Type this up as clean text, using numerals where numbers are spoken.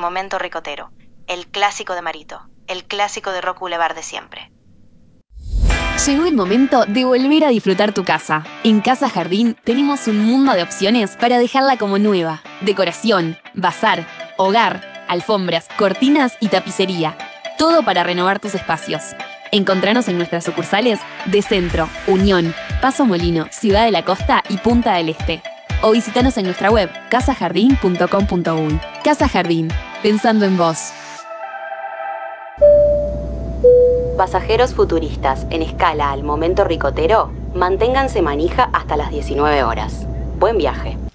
momento ricotero. El clásico de Marito. El clásico de Rock Boulevard de siempre. Llegó el momento de volver a disfrutar tu casa. En Casa Jardín tenemos un mundo de opciones para dejarla como nueva. Decoración, bazar, hogar, alfombras, cortinas y tapicería. Todo para renovar tus espacios. Encontranos en nuestras sucursales de Centro, Unión, Paso Molino, Ciudad de la Costa y Punta del Este. O visitanos en nuestra web casajardin.com.uy. Casa Jardín, pensando en vos. Pasajeros futuristas en escala al momento ricotero, manténganse manija hasta las 19 horas. Buen viaje.